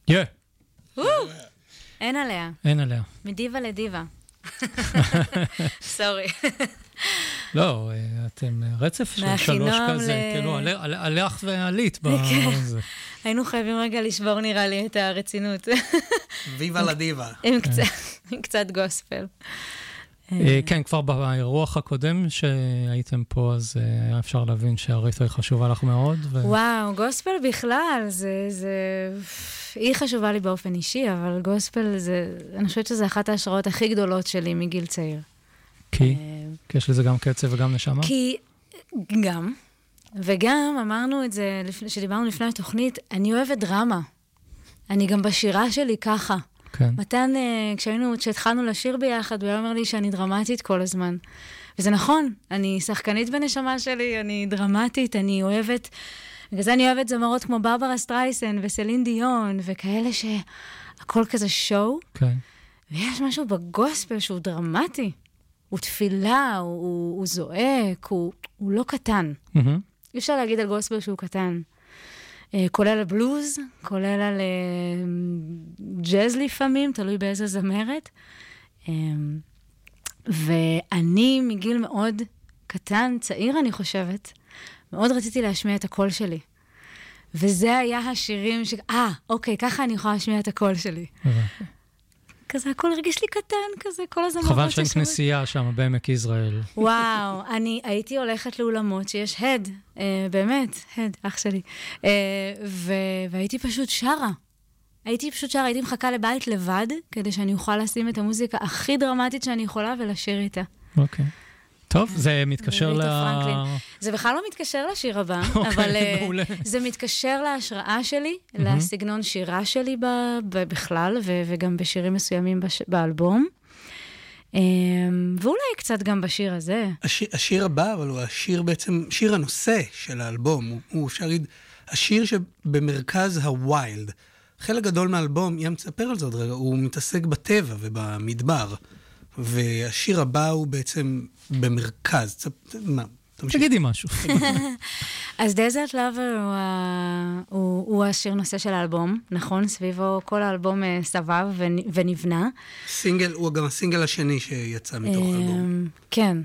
אין עליה. אין עליה. מדיבה לדיבה. סורי. לא, אתם רצף של 3 כזה, כאילו, הלך ועלית. היינו חייבים רגע לשבור נראה לי את הרצינות. ויבה לדיבה. עם קצת גוספל. כן, כבר באירוח הקודם שהייתם פה, אז היה אפשר להבין שהריתו היא חשובה לך מאוד. וואו, גוספל בכלל, היא חשובה לי באופן אישי, אבל גוספל אני חושבת שזה אחת ההשראות הכי גדולות שלי מגיל צעיר. כי יש לזה גם קצב וגם נשמה? כי גם, וגם אמרנו את זה, שדיברנו לפני התוכנית, אני אוהבת דרמה. אני גם בשירה שלי ככה. כן. מתן, כשהתחלנו לשיר ביחד, הוא היה אומר לי שאני דרמטית כל הזמן. וזה נכון, אני שחקנית בנשמה שלי, אני דרמטית, אני אוהבת, בגלל זה אני אוהבת זמרות כמו ברברה סטרייסן וסלין דיון, וכאלה שהכל כזה שואו. כן. ויש משהו בגוספל שהוא דרמטי. הוא תפילה, הוא זועק, הוא לא קטן. אי אפשר להגיד על גוספל שהוא קטן. כולל על בלוז, כולל על ג'אז לפעמים, תלוי באיזה זמרת. ואני מגיל מאוד קטן, צעיר אני חושבת, מאוד רציתי להשמיע את הקול שלי. וזה היה השירים אוקיי, ככה אני יכולה להשמיע את הקול שלי. כזה, הכל הרגיש לי קטן, כזה, כל הזמרות חבל שאין כנסייה שם, בעמק יזרעאל. וואו, אני הייתי הולכת לאולמות שיש הד, באמת, הד, אח שלי. והייתי פשוט שרה. הייתי מחכה לבית לבד, כדי שאני אוכל לשים את המוזיקה הכי דרמטית שאני יכולה ולשיר איתה. אוקיי. טוב, זה מתקשר זה בכלל לא מתקשר לשיר הבא, אבל זה מתקשר להשראה שלי, לסגנון שירה שלי בכלל, וגם בשירים מסוימים באלבום. ואולי קצת גם בשיר הזה. השיר הבא, אבל הוא השיר בעצם, שיר הנושא של האלבום, הוא אפשר להגיד, השיר שבמרכז הוויילד. חלק גדול מהאלבום, ים תספר על זה עוד רגע, הוא מתעסק בטבע ובמדבר. והשיר הבא הוא בעצם במרכז. תגידי משהו. אז Desert Lover הוא השיר נושא של האלבום, נכון? סביבו כל האלבום סבב ונבנה. סינגל, הוא גם הסינגל השני שיצא מתוך האלבום. כן,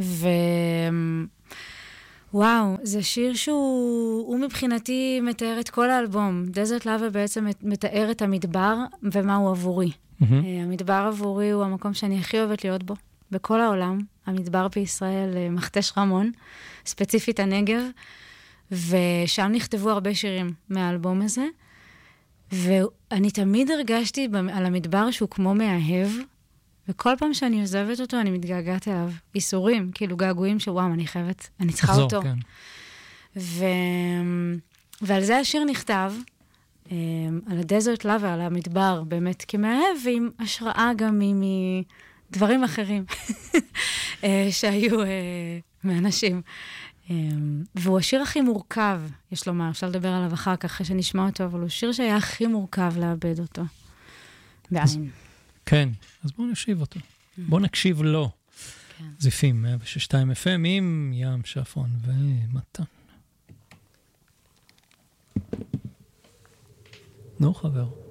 וואו, זה שיר שהוא מבחינתי מתאר את כל האלבום. Desert Lover בעצם מתאר את המדבר ומה הוא עבורי. המדבר עבורי הוא המקום שאני הכי אוהבת להיות בו, בכל העולם. המדבר בישראל, מכתש רמון, ספציפית הנגב, ושם נכתבו הרבה שירים מהאלבום הזה, ואני תמיד הרגשתי על המדבר שהוא כמו מאהב, וכל פעם שאני עוזבת אותו, אני מתגעגעת אליו. איסורים, כאילו געגועים שוואם, אני צריכה אותו. כן. ועל זה השיר נכתב, על הדזרט לבה, על המדבר, באמת כמאהב, ועם השראה גם מדברים אחרים שהיו מאנשים. והוא השיר הכי מורכב, יש לומר, אפשר לדבר עליו אחר כך, אחרי שנשמע אותו, אבל הוא שיר שהיה הכי מורכב לאבד אותו. בעין. כן, אז בואו נקשיב אותו. בואו נקשיב לו. זיפים, 106.2 FM עם ים שפון ומתן. נו חבר.